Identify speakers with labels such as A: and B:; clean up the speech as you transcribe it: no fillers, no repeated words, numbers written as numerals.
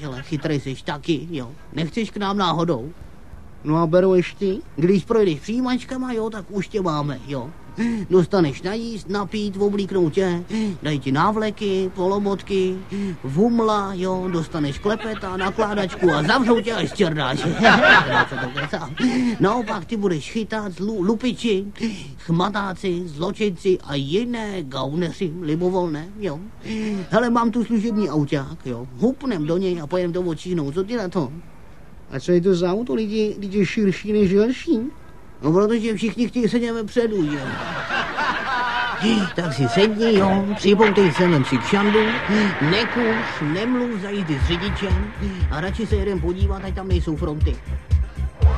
A: hele, chytrej jsi taky, jo. Nechceš k nám náhodou? No a beruješ ty? Když projdeš přijímačkama, jo, tak už tě máme, jo. Dostaneš najíst, napít, oblíknout tě, dají ti návleky, polomotky, vumla, jo, dostaneš klepeta, nakládačku a zavřou tě až čerdáš. Naopak ty budeš chytat lupiči, chmatáci, zločinci a jiné gauneři, libovolné, jo. Hele, mám tu služební auták, jo, hupnem do něj a pojem to odčíhnout, co ty na to? A co je to za auto, lidi širší než delší? No, protože všichni chtějí sedět vepředu, jo. Tak si sedni, jo, připoutej se ven si k šandu, nekuř, nemluv za jízdy s řidičem a radši se jeden podívat, ať tam nejsou fronty.